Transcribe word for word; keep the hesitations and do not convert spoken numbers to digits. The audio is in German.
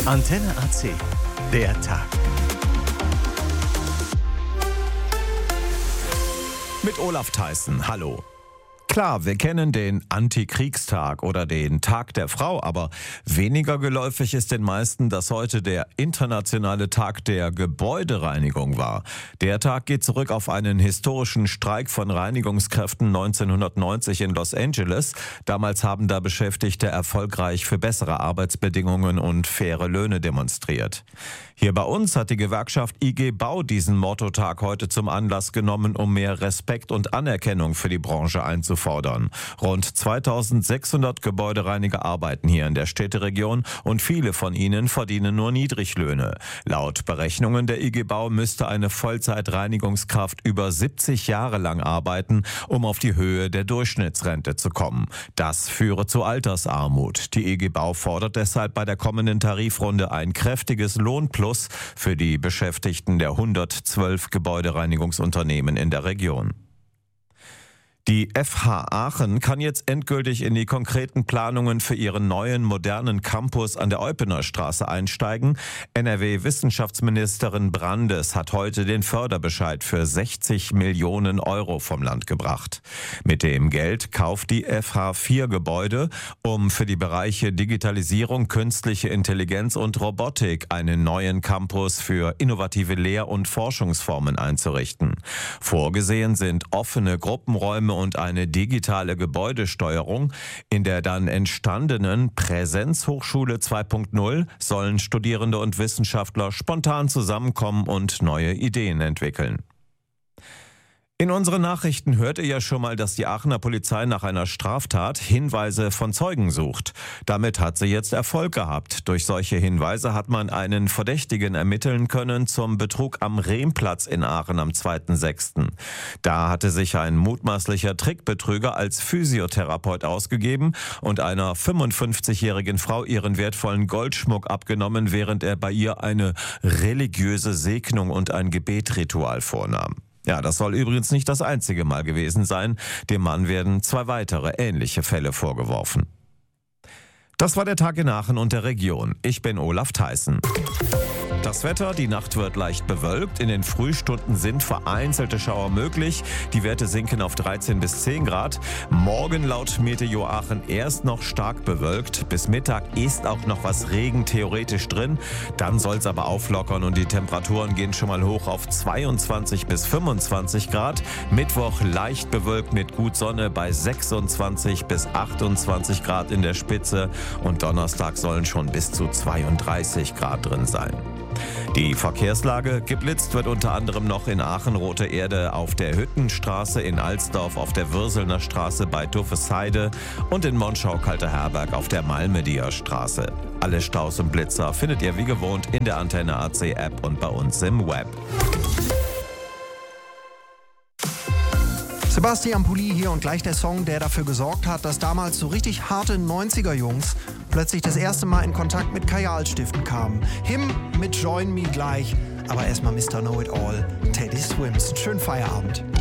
Antenne A C, der Tag. Mit Olaf Theissen, hallo. Klar, wir kennen den Antikriegstag oder den Tag der Frau, aber weniger geläufig ist den meisten, dass heute der internationale Tag der Gebäudereinigung war. Der Tag geht zurück auf einen historischen Streik von Reinigungskräften neunzehnhundertneunzig in Los Angeles. Damals haben da Beschäftigte erfolgreich für bessere Arbeitsbedingungen und faire Löhne demonstriert. Hier bei uns hat die Gewerkschaft I G Bau diesen Mottotag heute zum Anlass genommen, um mehr Respekt und Anerkennung für die Branche einzufordern. Rund zweitausendsechshundert Gebäudereiniger arbeiten hier in der Städteregion und viele von ihnen verdienen nur Niedriglöhne. Laut Berechnungen der I G Bau müsste eine Vollzeitreinigungskraft über siebzig Jahre lang arbeiten, um auf die Höhe der Durchschnittsrente zu kommen. Das führe zu Altersarmut. Die I G Bau fordert deshalb bei der kommenden Tarifrunde ein kräftiges Lohnplus für die Beschäftigten der hundertzwölf Gebäudereinigungsunternehmen in der Region. Die F H Aachen kann jetzt endgültig in die konkreten Planungen für ihren neuen modernen Campus an der Eupener Straße einsteigen. N R W-Wissenschaftsministerin Brandes hat heute den Förderbescheid für sechzig Millionen Euro vom Land gebracht. Mit dem Geld kauft die F H vier Gebäude, um für die Bereiche Digitalisierung, künstliche Intelligenz und Robotik einen neuen Campus für innovative Lehr- und Forschungsformen einzurichten. Vorgesehen sind offene Gruppenräume und eine digitale Gebäudesteuerung. In der dann entstandenen Präsenzhochschule zwei Punkt null sollen Studierende und Wissenschaftler spontan zusammenkommen und neue Ideen entwickeln. In unseren Nachrichten hört ihr ja schon mal, dass die Aachener Polizei nach einer Straftat Hinweise von Zeugen sucht. Damit hat sie jetzt Erfolg gehabt. Durch solche Hinweise hat man einen Verdächtigen ermitteln können zum Betrug am Rehmplatz in Aachen am zweiten sechsten Da hatte sich ein mutmaßlicher Trickbetrüger als Physiotherapeut ausgegeben und einer fünfundfünfzigjährigen Frau ihren wertvollen Goldschmuck abgenommen, während er bei ihr eine religiöse Segnung und ein Gebetritual vornahm. Ja, das soll übrigens nicht das einzige Mal gewesen sein. Dem Mann werden zwei weitere ähnliche Fälle vorgeworfen. Das war der Tag in Aachen und der Region. Ich bin Olaf Theissen. Das Wetter, die Nacht wird leicht bewölkt. In den Frühstunden sind vereinzelte Schauer möglich. Die Werte sinken auf dreizehn bis zehn Grad. Morgen laut Meteo Aachen erst noch stark bewölkt. Bis Mittag ist auch noch was Regen theoretisch drin. Dann soll es aber auflockern und die Temperaturen gehen schon mal hoch auf zweiundzwanzig bis fünfundzwanzig Grad. Mittwoch leicht bewölkt mit gut Sonne bei sechsundzwanzig bis achtundzwanzig Grad in der Spitze. Und Donnerstag sollen schon bis zu zweiunddreißig Grad drin sein. Die Verkehrslage: geblitzt wird unter anderem noch in Aachen Rote Erde auf der Hüttenstraße, in Alsdorf auf der Würselner Straße bei Duffesheide und in Monschau Kalter Herberg auf der Malmedier Straße. Alle Staus und Blitzer findet ihr wie gewohnt in der Antenne A C App und bei uns im Web. Sebastian Pulli hier und gleich der Song, der dafür gesorgt hat, dass damals so richtig harte neunziger-Jungs plötzlich das erste Mal in Kontakt mit Kajalstiften kamen. Him mit Join Me gleich, aber erstmal Mister Know-It-All, Teddy Swims. Schönen Feierabend.